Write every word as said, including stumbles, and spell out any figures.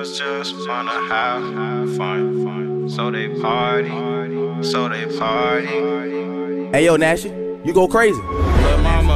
girls just wanna have fun, so they party, so they party. Hey yo, Nash, you go crazy. But